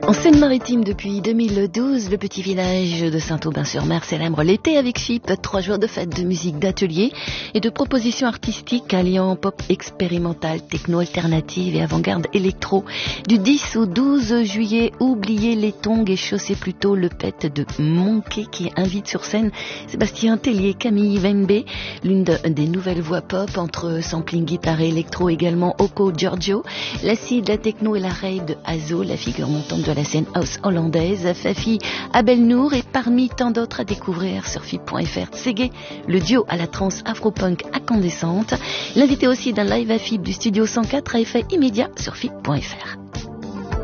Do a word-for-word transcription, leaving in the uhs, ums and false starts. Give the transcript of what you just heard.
En Seine-Maritime, depuis deux mille douze, le petit village de Saint-Aubin-sur-Mer célèbre l'été avec F I P, trois jours de fêtes de musique, d'ateliers et de propositions artistiques alliant pop expérimental, techno alternative et avant-garde électro. Du dix au douze juillet, oubliez les tongs et chaussez plutôt le pet de Monkey qui invite sur scène Sébastien Tellier, Camille Venbé, l'une de, des nouvelles voix pop entre sampling, guitare et électro, également Oko Giorgio, l'acide, la techno et la rave de Azo, la figure montante de la scène house hollandaise, Fafi Abel Nour et parmi tant d'autres à découvrir sur F I P point F R. Tségué, le duo à la trance afro-punk incandescente. L'invité aussi d'un live à F I P du studio cent quatre à effet immédiat sur F I P point F R.